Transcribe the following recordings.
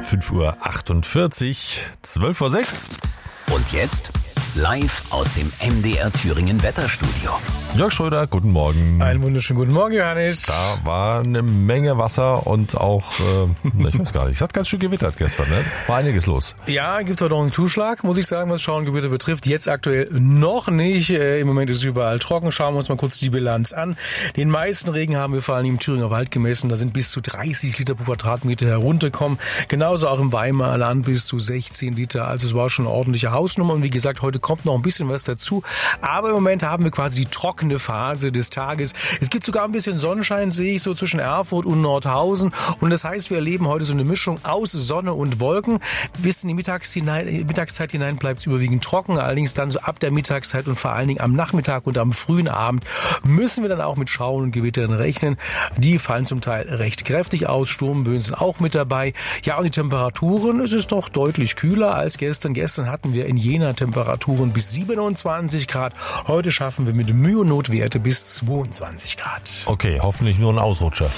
5:48 Uhr, 12:06 Uhr. Und jetzt live aus dem MDR Thüringen Wetterstudio. Jörg Schröder, guten Morgen. Einen wunderschönen guten Morgen, Johannes. Da war eine Menge Wasser und auch, ich weiß gar nicht, es hat ganz schön gewittert gestern, ne? War einiges los. Ja, gibt doch noch einen Zuschlag, muss ich sagen, was Schauengewitter betrifft. Jetzt aktuell noch nicht. Im Moment ist es überall trocken. Schauen wir uns mal kurz die Bilanz an. Den meisten Regen haben wir vor allem im Thüringer Wald gemessen. Da sind bis zu 30 Liter pro Quadratmeter heruntergekommen. Genauso auch im Weimarer Land bis zu 16 Liter. Also es war schon eine ordentliche Hausnummer. Und wie gesagt, heute kommt noch ein bisschen was dazu. Aber im Moment haben wir quasi die trockene Phase des Tages. Es gibt sogar ein bisschen Sonnenschein, sehe ich so zwischen Erfurt und Nordhausen. Und das heißt, wir erleben heute so eine Mischung aus Sonne und Wolken. Bis in die Mittagszeit hinein bleibt es überwiegend trocken. Allerdings dann so ab der Mittagszeit und vor allen Dingen am Nachmittag und am frühen Abend müssen wir dann auch mit Schauern und Gewittern rechnen. Die fallen zum Teil recht kräftig aus. Sturmböen sind auch mit dabei. Ja, und die Temperaturen, es ist doch deutlich kühler als gestern. Gestern hatten wir in Jena Temperaturen bis 27 Grad. Heute schaffen wir mit Mühe und Not Werte bis 22 Grad. Okay, hoffentlich nur ein Ausrutscher.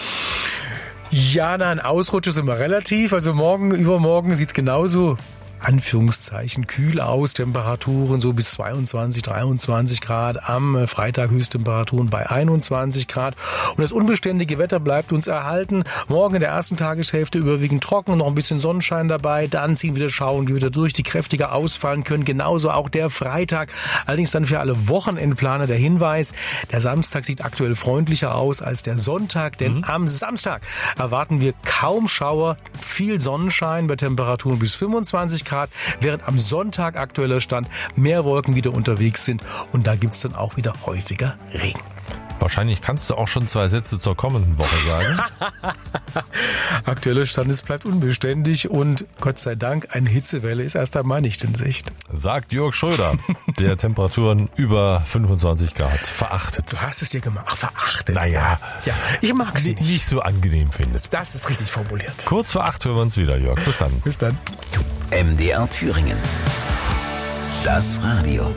Ja, ein Ausrutscher ist immer relativ. Also übermorgen sieht's genauso Anführungszeichen kühl aus, Temperaturen so bis 22, 23 Grad, am Freitag Höchsttemperaturen bei 21 Grad und das unbeständige Wetter bleibt uns erhalten. Morgen in der ersten Tageshälfte überwiegend trocken, noch ein bisschen Sonnenschein dabei, dann ziehen wieder Schauer und Gewitter durch, die kräftiger ausfallen können, genauso auch der Freitag. Allerdings dann für alle Wochenendplaner der Hinweis, der Samstag sieht aktuell freundlicher aus als der Sonntag, denn am Samstag erwarten wir kaum Schauer, viel Sonnenschein bei Temperaturen bis 25 Grad, während am Sonntag aktueller Stand mehr Wolken wieder unterwegs sind und da gibt's dann auch wieder häufiger Regen. Wahrscheinlich kannst du auch schon 2 Sätze zur kommenden Woche sagen. Aktueller Stand, es bleibt unbeständig und Gott sei Dank, eine Hitzewelle ist erst einmal nicht in Sicht. Sagt Jörg Schröder, der Temperaturen über 25 Grad verachtet. Du hast es dir gemacht. Ach, verachtet. Naja. Ja, ich mag sie nicht so angenehm findest. Das ist richtig formuliert. Kurz vor 8 hören wir uns wieder, Jörg. Bis dann. Bis dann. MDR Thüringen. Das Radio.